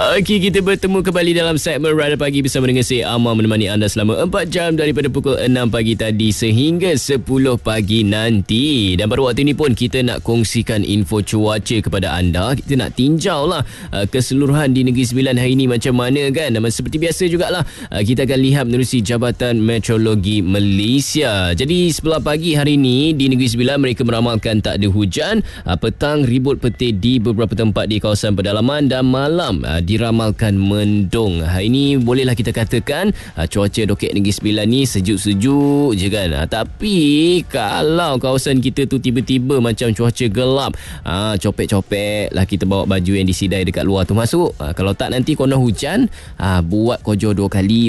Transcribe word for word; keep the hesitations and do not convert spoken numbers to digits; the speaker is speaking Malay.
Okey, kita bertemu kembali dalam segmen Radar Pagi bersama dengan saya Amar, menemani anda selama empat jam daripada pukul enam pagi tadi sehingga sepuluh pagi nanti. Dan pada waktu ini pun kita nak kongsikan info cuaca kepada anda. Kita nak tinjau lah uh, keseluruhan di Negeri Sembilan hari ini macam mana kan. Dan seperti biasa jugalah uh, kita akan lihat menerusi Jabatan Meteorologi Malaysia. Jadi sebelah pagi hari ini di Negeri Sembilan mereka meramalkan tak ada hujan, uh, petang ribut petir di beberapa tempat di kawasan pedalaman, dan malam uh, diramalkan mendung. Hari ini bolehlah kita katakan uh, cuaca Dokek Negeri Sembilan ni sejuk-sejuk je kan. Uh, tapi kalau kawasan kita tu tiba-tiba macam cuaca gelap, uh, copek-copek lah kita bawa baju yang disidai dekat luar tu masuk. Uh, kalau tak nanti konon hujan, uh, buat kojo dua kali